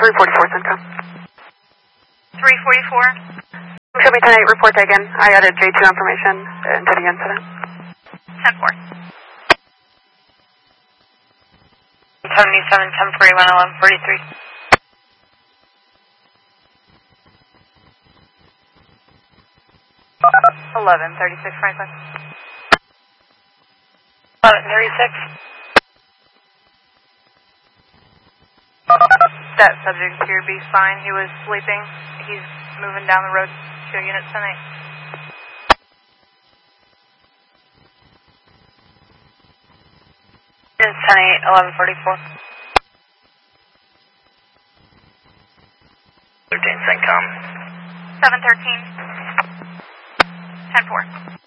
344 Central. 344? Show me 10-8, report again. I added J2 information into the incident. 10-4. 77, 1041, 1143. 1136 Franklin. 1136. That subject appeared to be fine. He was sleeping. He's moving down the road to unit 10-8. Unit 10-8, 1144. 13 CENTCOM. 713. 10-4.